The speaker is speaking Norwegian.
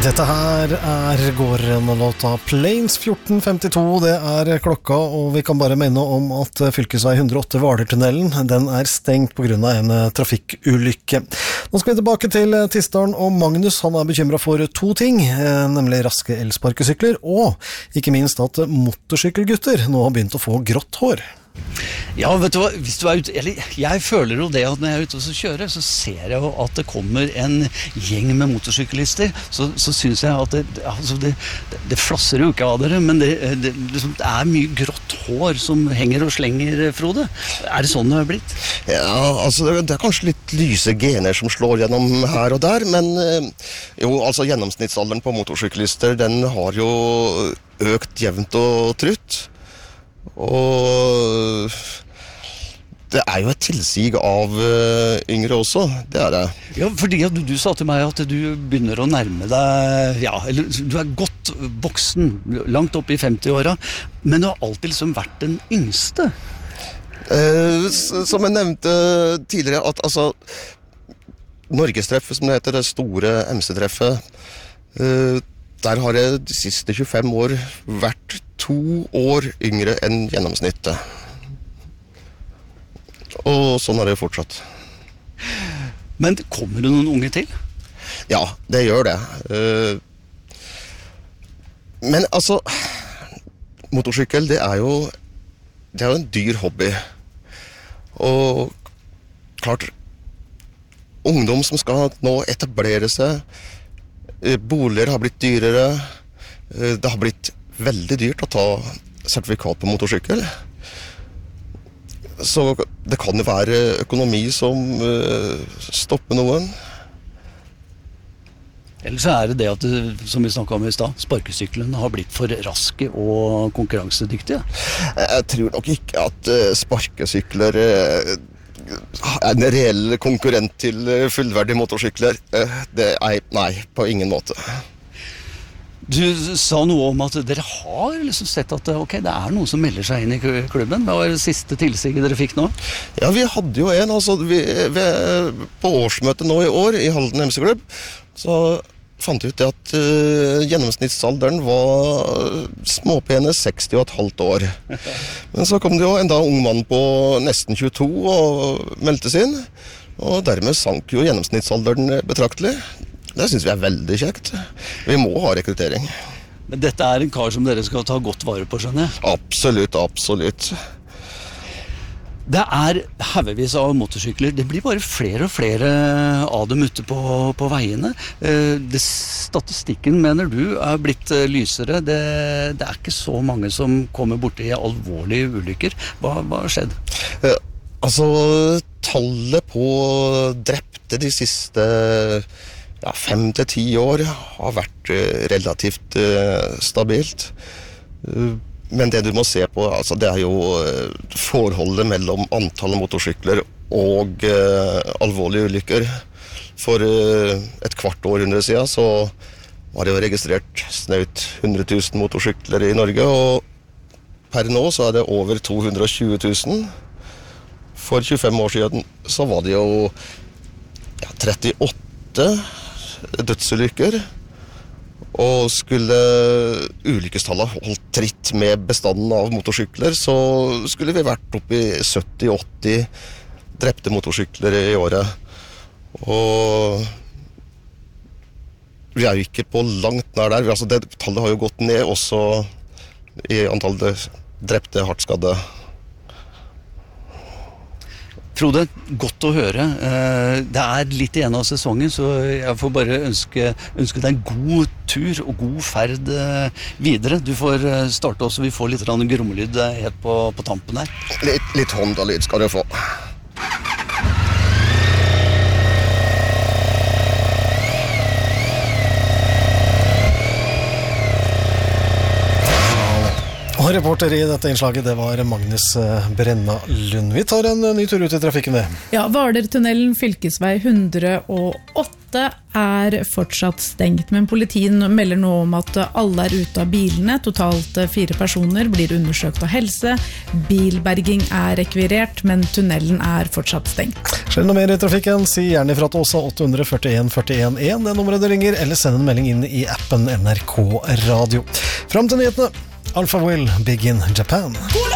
Dette her gårdlåta Plains 1452, det klokka, og vi kan bare minne om at fylkesvei 108 Hvalertunnelen, den stengt på grunn av en trafikkulykke. Nå skal vi tilbake til Tisteren, og Magnus, han bekymret for to ting, nemlig raske elsparkesykler, og ikke minst at motorsykkelgutter nå har begynt å få grått hår. Ja, vet du hva, hvis du ute, eller jeg føler jo det at når jeg ute og kjører, så ser jeg jo at det kommer en gjeng med motorsyklister, så synes jeg at det flasser jo ikke av dere, men det mye grått hår som henger og slenger, Frode. Det sånn det har blitt? Ja, altså det kanskje litt lyse gener som slår gjennom her og der, men jo, altså gjennomsnittsalderen på motorsyklister, den har jo økt jevnt og trutt. Og det jo et tilsig av yngre også, det det. Ja, fordi du sa til meg at du begynner å nærme deg, ja, eller du godt voksen, langt opp i 50-åra, men du har alltid liksom vært den yngste. Som jeg nevnte tidligere, at altså Norgestreffet, som det heter, det store MC-treffet, der har jeg de siste 25 år vært 2 år yngre enn gjennomsnittet. Og sånn har det fortsatt. Men kommer det noen unge til? Ja, det gjør det. Men altså, motorsykkel, det jo en dyr hobby. Og klart, ungdom som skal nå etablere seg, boliger har blitt dyrere, det har blitt veldig dyrt å ta sertifikat på motorsykkel. Så det kan jo være økonomi som stopper noen. Eller så det at, som vi snakket om i sted, sparkesyklene har blitt for raske og konkurransedyktige. Jeg tror nok ikke at sparkesykler en reell konkurrent til fullverdige motorsykler. Nei, på ingen måte. Du sa noe om at dere har liksom sett at okay, det noen som melder seg inn i klubben. Hva det siste tilsiget dere fikk nå? Ja, vi hadde jo en, altså på årsmøtet nå i år i Halden MC-klubb, så fant vi ut at gjennomsnittsalderen var småpene 60,5 år. Men så kom det jo en ung mann på nesten 22 og meldte seg inn, og dermed sank jo gjennomsnittsalderen betraktelig. Det synes vi veldig kjekt. Vi må ha rekruttering. Men dette en kar som dere skal ta godt vare på, skjønner jeg? Absolutt, absolutt. Det haugevis av motorsykler. Det blir bare flere og flere av dem ute på veiene. Statistikken, mener du, blitt lysere. Det ikke så mange som kommer borti alvorlige ulykker. Hva har skjedd? Altså, tallet på drepte de siste 5 til 10 år har vært relativt stabilt. Men det du må se på, altså det jo forholdet mellom antallet motorsykler og alvorlige ulykker. For et kvart århundre siden så var det jo registrert snaut 100 000 motorsykler i Norge, og per nå så det over 220 000. For 25 år siden så var det jo 38 dødsulykker, og skulle ulykkestallet holdt tritt med bestanden av motorsykler, så skulle vi vært oppe i 70-80 drepte motorsykler i året. Og vi jo ikke på langt nær der. Altså det tallet har jo gått ned også i antall drepte, hardt skadde. Frode, godt å høre. Det litt igjen av sesongen, så jeg får bare ønske deg en god tur og god ferd videre. Du får starte også, vi får litt grommelyd helt på tampen her. Litt Honda-lyd skal du få. Og Og reporter i dette innslaget, det var Magnus Brenna Lund. Vi tar en ny tur ut i trafikken det. Ja, Hvaler-tunnelen, fylkesvei 108 er fortsatt stengt, men politiet melder nå om at alle er ute av bilene. Totalt 4 personer blir undersøkt av helse. Bilberging er rekvirert, men tunnelen er fortsatt stengt. Skjer noe mer i trafikken, si gjerne ifra til oss 841 41 1, det nummeret det ringer, eller send en melding inn i appen NRK Radio. Fram til nyhetene, Alpha Will, Big in Japan.